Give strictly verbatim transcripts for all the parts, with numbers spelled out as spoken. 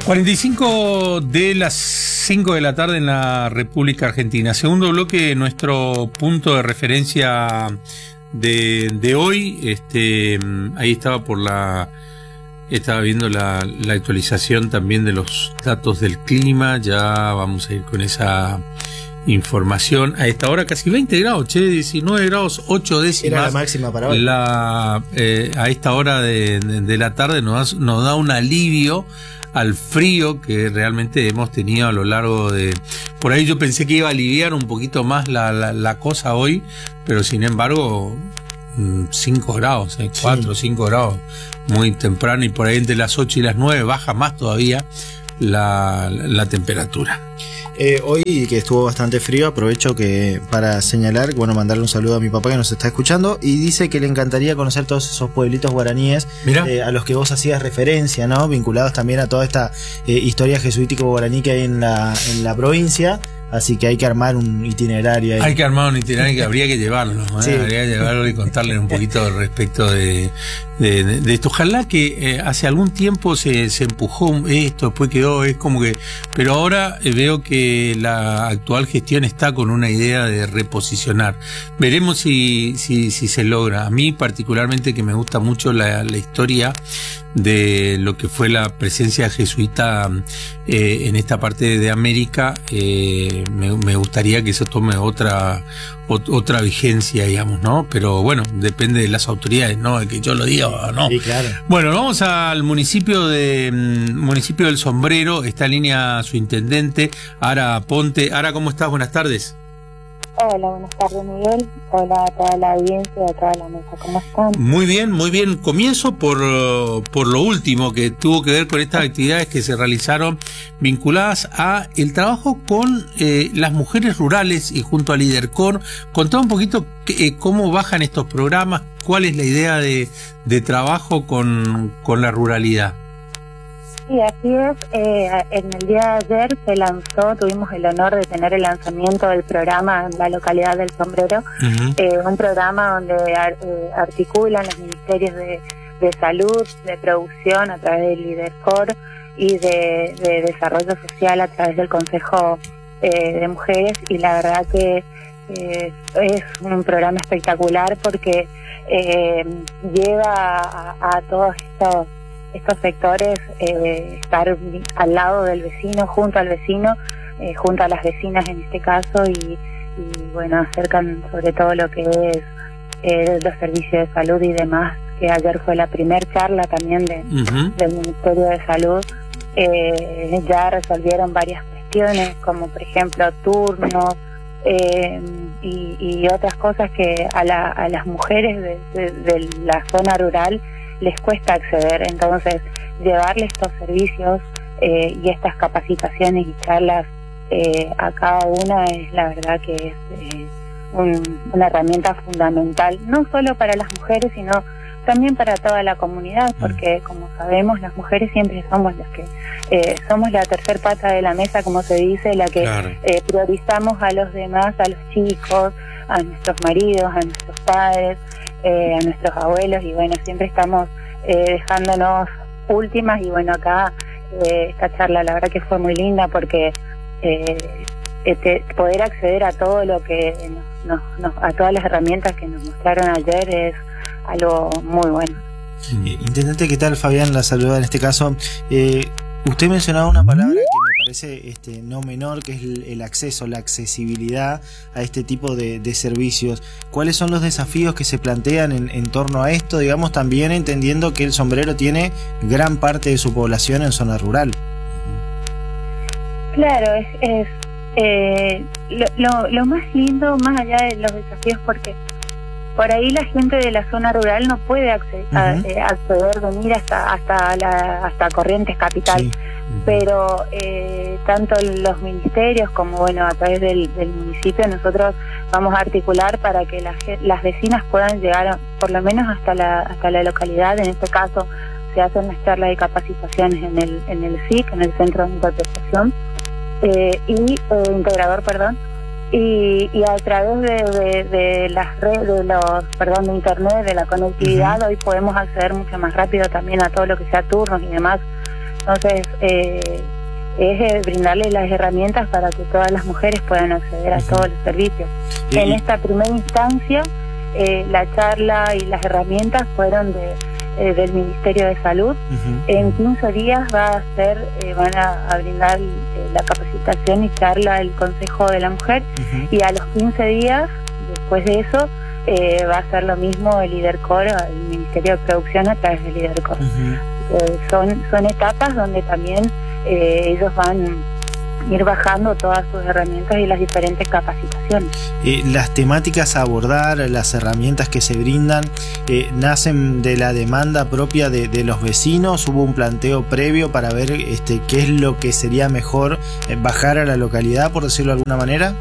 cuarenta y cinco de las cinco de la tarde en la República Argentina. Segundo bloque, nuestro punto de referencia de, de hoy. Este, ahí estaba por la... Estaba viendo la, la actualización también de los datos del clima. Ya vamos a ir con esa información. A esta hora casi veinte grados, che, diecinueve grados, ocho décimas. Era la máxima para hoy. La, eh, a esta hora de, de, de la tarde nos da, nos da un alivio al frío que realmente hemos tenido a lo largo de... Por ahí yo pensé que iba a aliviar un poquito más la, la, la cosa hoy, pero sin embargo cinco grados, cuatro o cinco grados muy temprano, y por ahí entre las ocho y las nueve baja más todavía la, la temperatura. Eh, hoy que estuvo bastante frío, aprovecho que para señalar, bueno, mandarle un saludo a mi papá que nos está escuchando y dice que le encantaría conocer todos esos pueblitos guaraníes eh, a los que vos hacías referencia, ¿no? Vinculados también a toda esta eh, historia jesuítico guaraní que hay en la, en la provincia. Así que hay que armar un itinerario ahí. Hay que armar un itinerario que habría que llevarlo, ¿eh? Sí. Habría que llevarlo y contarle un poquito respecto de, de, de, de esto. Ojalá que eh, hace algún tiempo se, se empujó esto, después quedó, es como que... Pero ahora eh, veo que la actual gestión está con una idea de reposicionar. Veremos si, si, si se logra. A mí particularmente, que me gusta mucho la, la historia de lo que fue la presencia jesuita eh, en esta parte de América, eh, me, me gustaría que eso tome otra ot, otra vigencia, digamos, ¿no? Pero bueno, depende de las autoridades, ¿no? De que yo lo diga o no. Sí, claro. Bueno, vamos al municipio de municipio del Sombrero. Está en línea su intendente, Ara Ponte. Ara, ¿cómo estás? Buenas tardes. Hola, buenas tardes, Miguel. Hola a toda la audiencia, a toda la mesa. ¿Cómo están? Muy bien, muy bien. Comienzo por, por lo último, que tuvo que ver con estas actividades que se realizaron vinculadas a el trabajo con eh, las mujeres rurales y junto a Lidercor. Contá un poquito eh, cómo bajan estos programas, cuál es la idea de, de trabajo con, con la ruralidad. Sí, así es. Eh, en el día de ayer se lanzó, tuvimos el honor de tener el lanzamiento del programa en la localidad del Sombrero, uh-huh. eh, un programa donde eh, articulan los ministerios de, de salud, de producción a través del Lidercor y de, de desarrollo social a través del Consejo eh, de Mujeres, y la verdad que eh, es un programa espectacular porque eh, lleva a, a todos estos estos sectores, eh, estar al lado del vecino, junto al vecino, eh, junto a las vecinas en este caso, y, y bueno, acercan sobre todo lo que es eh, los servicios de salud y demás, que ayer fue la primer charla también de, uh-huh. del Ministerio de Salud. Eh, ya resolvieron varias cuestiones, como por ejemplo turnos, eh, y, y otras cosas que a, la, a las mujeres de, de, de la zona rural les cuesta acceder. Entonces llevarle estos servicios eh, y estas capacitaciones y charlas eh, a cada una es la verdad que es eh, un, una herramienta fundamental, no solo para las mujeres sino también para toda la comunidad, porque como sabemos las mujeres siempre somos las que eh, somos la tercer pata de la mesa, como se dice, la que claro. eh, priorizamos a los demás, a los chicos, a nuestros maridos, a nuestros padres, Eh, a nuestros abuelos, y bueno, siempre estamos eh, dejándonos últimas, y bueno, acá eh, esta charla la verdad que fue muy linda porque eh, este, poder acceder a todo lo que nos, nos, nos, a todas las herramientas que nos mostraron ayer es algo muy bueno. Eh, Intendente, ¿qué tal? Fabián la saluda en este caso. Eh, usted mencionaba una palabra que me parece este, no menor, que es el, el acceso, la accesibilidad a este tipo de, de servicios. ¿Cuáles son los desafíos que se plantean en, en torno a esto? Digamos, también entendiendo que el Sombrero tiene gran parte de su población en zona rural. Claro, es, es eh, lo, lo, lo más lindo, más allá de los desafíos, porque por ahí la gente de la zona rural no puede acceder, uh-huh. a, eh, acceder venir hasta hasta la, hasta Corrientes capital, sí. uh-huh. pero eh, tanto los ministerios como bueno a través del, del municipio nosotros vamos a articular para que la, las vecinas puedan llegar por lo menos hasta la hasta la localidad. En este caso se hacen las charlas de capacitaciones en el en el S I C, en el Centro de Interpretación eh, y eh, Integrador, perdón. Y, y a través de, de, de las redes, de los, perdón, de internet, de la conectividad, uh-huh. hoy podemos acceder mucho más rápido también a todo lo que sea turnos y demás. Entonces, eh, es brindarle las herramientas para que todas las mujeres puedan acceder a uh-huh. todos los servicios. Sí. En esta primera instancia, eh, la charla y las herramientas fueron de eh, del Ministerio de Salud. Uh-huh. En quince días va a ser, eh, van a, a brindar eh, la capacitación y charla el Consejo de la Mujer, uh-huh. y a los quince días, después de eso, eh, va a ser lo mismo el LIDERCOR, el Ministerio de Producción a través del LIDERCOR. Uh-huh. Eh, son, son etapas donde también Eh, ellos van a ir bajando todas sus herramientas y las diferentes capacitaciones. Eh, las temáticas a abordar, las herramientas que se brindan, eh, ¿nacen de la demanda propia de, de los vecinos? ¿Hubo un planteo previo para ver este, qué es lo que sería mejor eh, bajar a la localidad, por decirlo de alguna manera?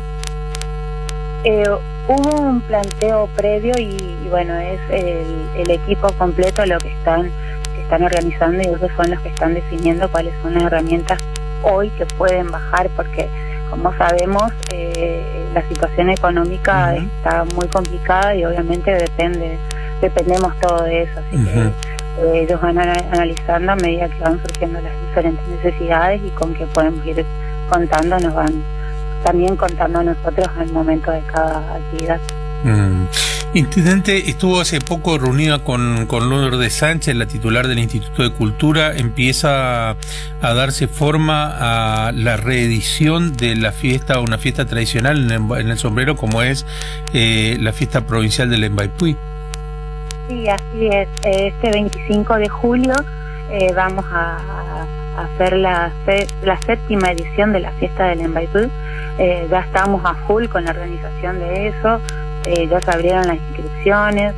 Eh, hubo un planteo previo y, y bueno, es el, el equipo completo lo que están están organizando, y ellos son los que están definiendo cuáles son las herramientas hoy que pueden bajar, porque como sabemos eh, la situación económica uh-huh. está muy complicada y obviamente depende dependemos todo de eso, así uh-huh. que eh, ellos van a, analizando a medida que van surgiendo las diferentes necesidades y con qué podemos ir contando, nos van también contando a nosotros al momento de cada actividad. Mm. Intendente, estuvo hace poco reunida con, con Lourdes Sánchez, la titular del Instituto de Cultura. Empieza a darse forma a la reedición de la fiesta, una fiesta tradicional en el, en el Sombrero, como es eh, la fiesta provincial del Lembaipú. Sí, así es. Este veinticinco de julio eh, vamos a, a hacer la, la séptima edición de la fiesta del Lembaipú. Eh, ya estamos a full con la organización de eso. Eh, ya se abrieron las inscripciones,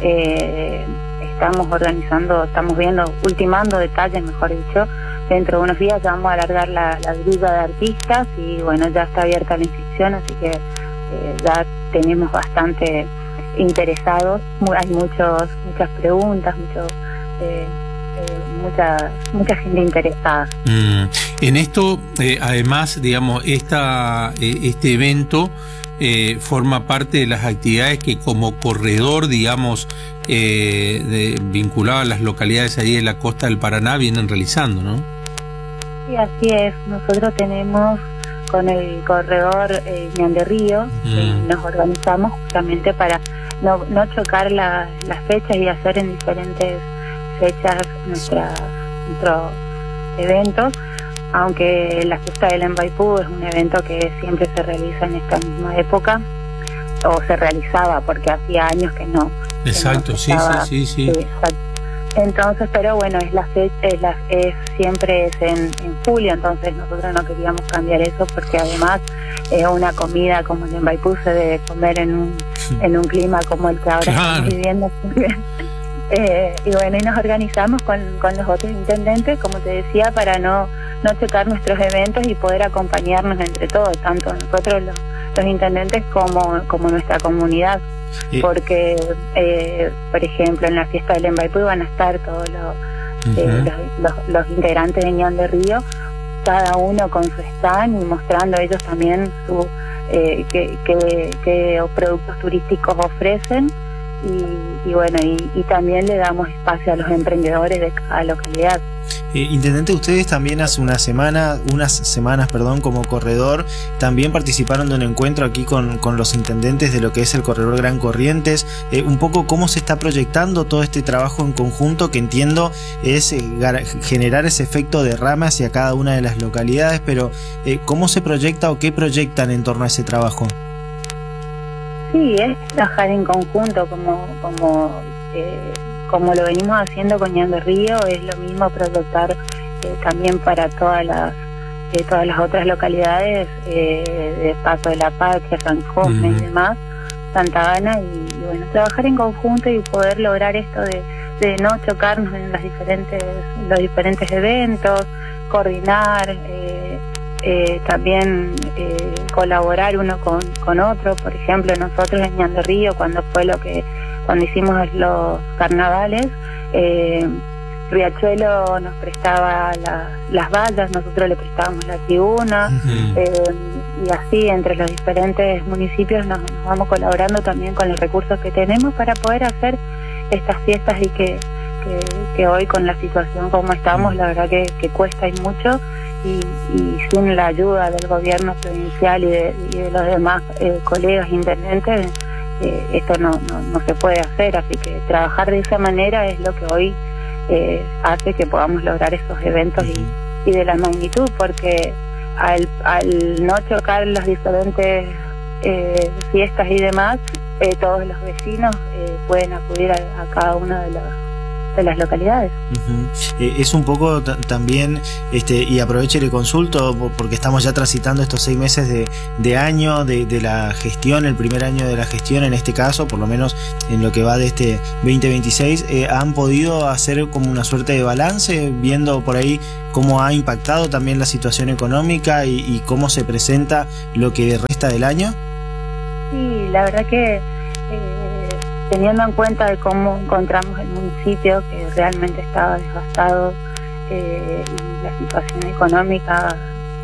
eh, estamos organizando, estamos viendo, ultimando detalles, mejor dicho. Dentro de unos días ya vamos a alargar la, la grilla de artistas y bueno, ya está abierta la inscripción, así que eh, ya tenemos bastante interesados, hay muchos muchas preguntas, mucho, eh, eh, mucha mucha gente interesada. Mm. En esto, eh, además, digamos, esta eh, este evento Eh, forma parte de las actividades que como corredor, digamos, eh, de, vinculado a las localidades ahí de la costa del Paraná, vienen realizando, ¿no? Sí, así es. Nosotros tenemos con el corredor eh, Ñan Río, mm. eh, nos organizamos justamente para no, no chocar la, las fechas y hacer en diferentes fechas nuestras, nuestros eventos. Aunque la fiesta del Lembaipú es un evento que siempre se realiza en esta misma época, o se realizaba porque hacía años que no. Exacto, que no estaba, sí, sí, sí, sí. Exacto. Entonces, pero bueno, es la fecha, es, la, es siempre es en, en julio, entonces nosotros no queríamos cambiar eso porque además eh, una comida como el Lembaipú se debe comer en un en un clima como el que ahora claro. estamos viviendo. eh, y bueno, y nos organizamos con, con los otros intendentes, como te decía, para no no checar nuestros eventos y poder acompañarnos entre todos, tanto nosotros los, los intendentes como, como nuestra comunidad, sí. porque eh, por ejemplo en la fiesta del Lembaipú van a estar todos los, uh-huh. eh, los, los, los integrantes de Ñan de Río, cada uno con su stand y mostrando ellos también su eh, qué que, que productos turísticos ofrecen. Y, y bueno, y, y también le damos espacio a los emprendedores de cada localidad. Eh, Intendente, ustedes también hace una semana, unas semanas, perdón, como corredor, también participaron de un encuentro aquí con, con los intendentes de lo que es el corredor Gran Corrientes. Eh, un poco cómo se está proyectando todo este trabajo en conjunto, que entiendo es eh, generar ese efecto de rama hacia cada una de las localidades, pero eh, ¿cómo se proyecta o qué proyectan en torno a ese trabajo? Sí, es trabajar en conjunto, como como eh, como lo venimos haciendo con Ñan de Río, es lo mismo proyectar eh, también para todas las eh, todas las otras localidades, eh, de Paso de la Patria, San Cosme uh-huh. y demás, Santa Ana, y, y bueno, trabajar en conjunto y poder lograr esto de, de no chocarnos en las diferentes los diferentes eventos, coordinar, eh, Eh, también eh, colaborar uno con, con otro. Por ejemplo, nosotros en Ñan de Río, cuando fue lo que cuando hicimos los carnavales, eh, Riachuelo nos prestaba la, las vallas, nosotros le prestábamos la tribuna, uh-huh. eh, y así entre los diferentes municipios nos, nos vamos colaborando también con los recursos que tenemos para poder hacer estas fiestas y que que, que hoy con la situación como estamos, la verdad que, que cuesta y mucho, y, y sin la ayuda del gobierno provincial y de, y de los demás eh, colegas intendentes, eh, esto no, no, no se puede hacer, así que trabajar de esa manera es lo que hoy eh, hace que podamos lograr esos eventos y, y de la magnitud, porque al, al no chocar las diferentes eh, fiestas y demás, eh, todos los vecinos eh, pueden acudir a, a cada una de las de las localidades. Uh-huh. Eh, es un poco t- también, este, y aprovecho y le consulto, porque estamos ya transitando estos seis meses de, de año, de, de la gestión, el primer año de la gestión en este caso, por lo menos en lo que va de este veinte veintiséis, eh, ¿han podido hacer como una suerte de balance, viendo por ahí cómo ha impactado también la situación económica y, y cómo se presenta lo que resta del año? Sí, la verdad que eh, teniendo en cuenta de cómo encontramos el municipio, que realmente estaba devastado, eh, y la situación económica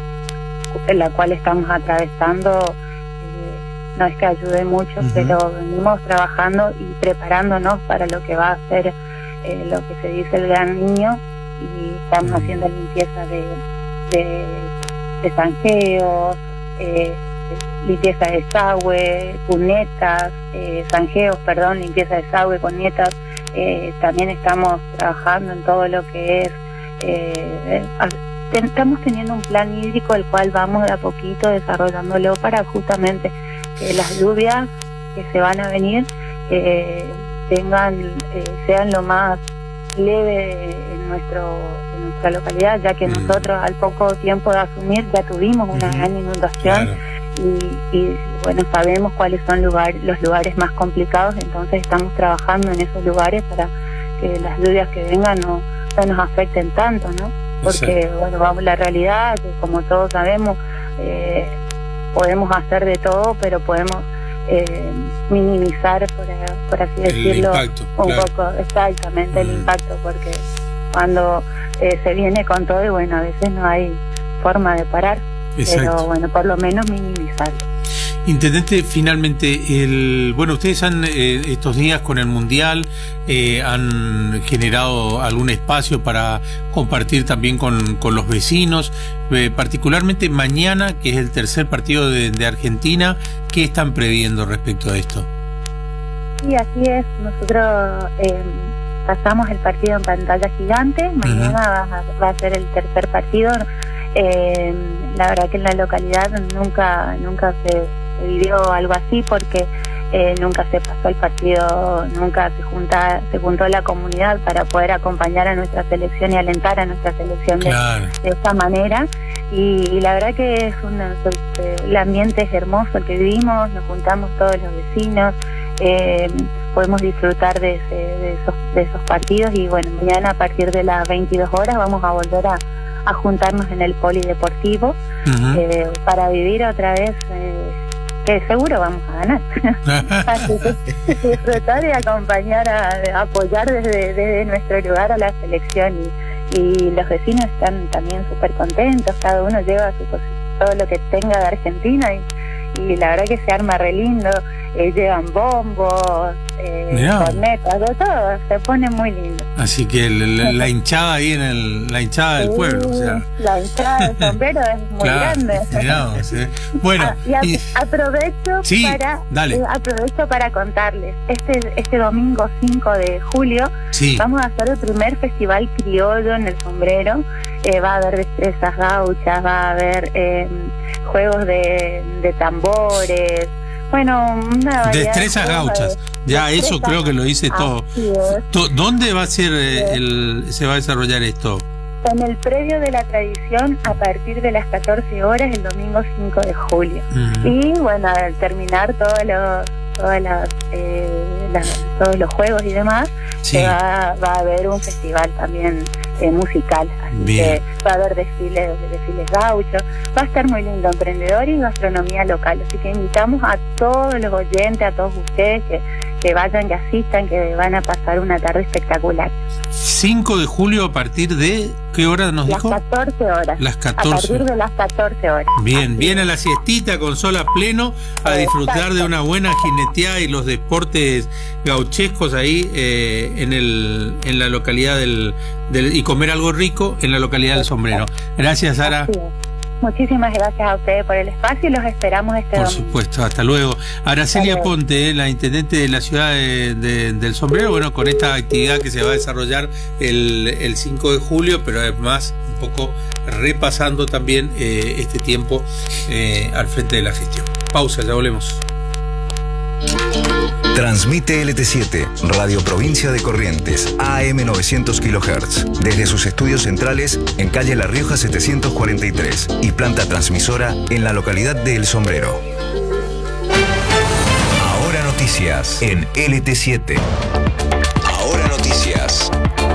en la cual estamos atravesando, eh, no es que ayude mucho, uh-huh. pero venimos trabajando y preparándonos para lo que va a ser eh, lo que se dice el Gran Niño, y estamos uh-huh. haciendo limpieza de, de, de zanjeos, eh, limpieza de desagüe, cunetas, eh, zanjeos, perdón, limpieza de desagüe, cunetas. Eh, también estamos trabajando en todo lo que es, eh, ten, estamos teniendo un plan hídrico el cual vamos de a poquito desarrollándolo para justamente que las lluvias que se van a venir eh, tengan, eh, sean lo más leve en nuestro en nuestra localidad, ya que uh-huh. nosotros al poco tiempo de asumir ya tuvimos una uh-huh. gran inundación. Claro. Y, y bueno, sabemos cuáles son lugar, los lugares más complicados, entonces estamos trabajando en esos lugares para que las lluvias que vengan no, no nos afecten tanto, ¿no? Porque, sí. bueno, vamos, la realidad, que como todos sabemos, eh, podemos hacer de todo, pero podemos eh, minimizar, por, por así decirlo, el impacto, un claro. poco, exactamente, mm. el impacto, porque cuando eh, se viene con todo, y bueno, a veces no hay forma de parar. Exacto. Pero bueno, por lo menos minimizarlo. Intendente, finalmente, el bueno, ustedes han eh, estos días con el Mundial eh, han generado algún espacio para compartir también con, con los vecinos, eh, particularmente mañana, que es el tercer partido de, de Argentina. ¿Qué están previendo respecto a esto? Sí, así es. Nosotros eh, pasamos el partido en pantalla gigante. Mañana uh-huh. va, va a ser el tercer partido. Eh, la verdad que en la localidad nunca nunca se, se vivió algo así, porque eh, nunca se pasó el partido, nunca se junta se juntó la comunidad para poder acompañar a nuestra selección y alentar a nuestra selección claro. de, de esa manera, y, y la verdad que es una, el ambiente es hermoso el que vivimos, nos juntamos todos los vecinos, eh, podemos disfrutar de, ese, de esos de esos partidos, y bueno, mañana a partir de las veintidós horas vamos a volver a a juntarnos en el polideportivo uh-huh. eh, para vivir otra vez, eh, que seguro vamos a ganar. Así que disfrutar y acompañar, a, a apoyar desde, desde nuestro lugar a la selección, y, y los vecinos están también súper contentos, cada uno lleva su, todo lo que tenga de Argentina, y, y la verdad que se arma re lindo, eh, llevan bombos, eh, cornetas, de todo, se pone muy lindo. Así que la, la hinchada ahí en el, la hinchada del sí, pueblo, o sea. La hinchada del sombrero es muy claro, grande. Miramos, eh. Bueno, ah, y, a, y aprovecho sí, para dale. Eh, aprovecho para contarles, este este domingo cinco de julio sí. vamos a hacer el primer festival criollo en el sombrero. Eh, va a haber destrezas gauchas, va a haber eh, juegos de, de tambores. Bueno, una destrezas de gauchas. De, ya destrezas, eso creo que lo hice todo. ¿Dónde va a ser eh, el se va a desarrollar esto? En el predio de la tradición, a partir de las catorce horas el domingo cinco de julio. Uh-huh. Y bueno, al terminar todos los todas las, eh, las todos los juegos y demás, sí. se va, va a haber un festival también eh, musical, así Bien. que va a haber desfiles desfiles gauchos, va a estar muy lindo, emprendedor y gastronomía local, así que invitamos a todos los oyentes, a todos ustedes que, que vayan, que asistan, que van a pasar una tarde espectacular. cinco de julio a partir de, ¿qué hora nos dijo? Las catorce horas. Las catorce. A partir de las catorce horas. Bien, bien a la siestita con sol a pleno, a disfrutar Exacto. de una buena jineteada y los deportes gauchescos ahí eh, en el en la localidad del, del y comer algo rico en la localidad del Sombrero. Gracias, Sara. Muchísimas gracias a ustedes por el espacio y los esperamos este Por domingo. supuesto, hasta luego. Aracelia hasta luego. Ponte, la intendente de la ciudad de, de, del Sombrero, bueno, con esta actividad que se va a desarrollar el, el cinco de julio, pero además un poco repasando también eh, este tiempo eh, al frente de la gestión. Pausa, ya volvemos. Transmite L T siete, Radio Provincia de Corrientes, A M novecientos kilohertz, desde sus estudios centrales en calle La Rioja setecientos cuarenta y tres y planta transmisora en la localidad de El Sombrero. Ahora noticias en L T siete. Ahora noticias.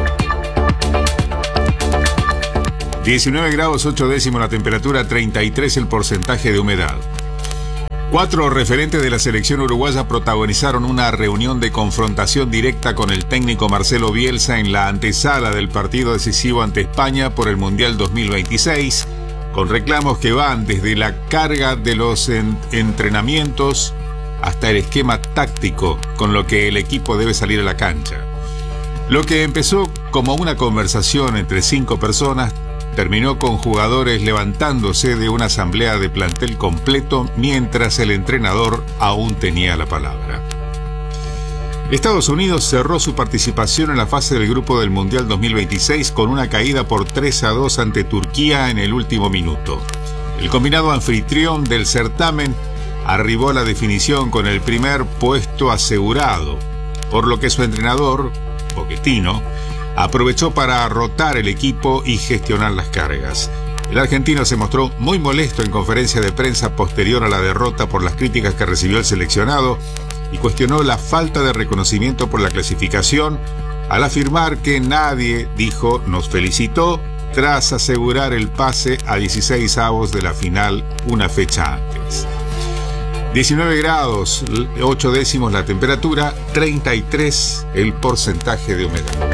diecinueve grados ocho décimos la temperatura, treinta y tres el porcentaje de humedad. Cuatro referentes de la selección uruguaya protagonizaron una reunión de confrontación directa con el técnico Marcelo Bielsa en la antesala del partido decisivo ante España por el Mundial dos mil veintiséis, con reclamos que van desde la carga de los en- entrenamientos hasta el esquema táctico con lo que el equipo debe salir a la cancha. Lo que empezó como una conversación entre cinco personas terminó con jugadores levantándose de una asamblea de plantel completo mientras el entrenador aún tenía la palabra. Estados Unidos cerró su participación en la fase del grupo del Mundial dos mil veintiséis con una caída por tres a dos ante Turquía en el último minuto. El combinado anfitrión del certamen arribó a la definición con el primer puesto asegurado, por lo que su entrenador, Pochettino, aprovechó para rotar el equipo y gestionar las cargas. El argentino se mostró muy molesto en conferencia de prensa posterior a la derrota por las críticas que recibió el seleccionado y cuestionó la falta de reconocimiento por la clasificación al afirmar que nadie, dijo, nos felicitó tras asegurar el pase a dieciséis avos de la final una fecha antes. diecinueve grados ocho décimos la temperatura, treinta y tres el porcentaje de humedad.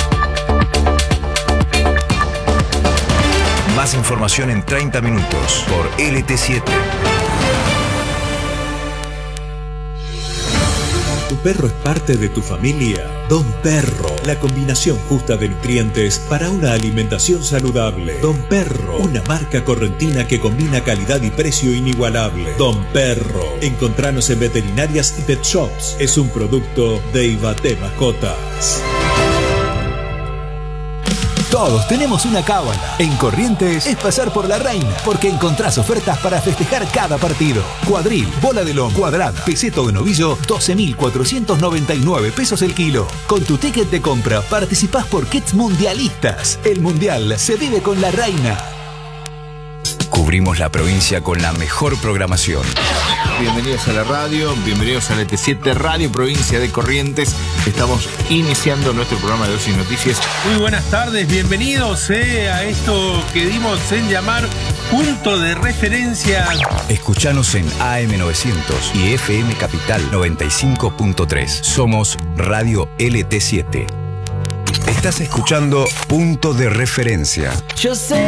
Más información en treinta minutos por L T siete. ¿Tu perro es parte de tu familia? Don Perro, la combinación justa de nutrientes para una alimentación saludable. Don Perro, una marca correntina que combina calidad y precio inigualable. Don Perro, encontranos en veterinarias y pet shops. Es un producto de Ibate Mascotas. Todos tenemos una cábala. En Corrientes es pasar por la reina, porque encontrás ofertas para festejar cada partido. Cuadril, bola de lomo, cuadrada, peseto de novillo, doce mil cuatrocientos noventa y nueve pesos el kilo. Con tu ticket de compra participás por kits mundialistas. El mundial se vive con la reina. Cubrimos la provincia con la mejor programación. Bienvenidos a la radio, bienvenidos a L T siete, Radio Provincia de Corrientes. Estamos iniciando nuestro programa de Ocio y Noticias. Muy buenas tardes, bienvenidos eh, a esto que dimos en llamar Punto de Referencia. Escuchanos en A M novecientos y F M Capital noventa y cinco punto tres. Somos Radio L T siete. Estás escuchando Punto de Referencia. Yo sé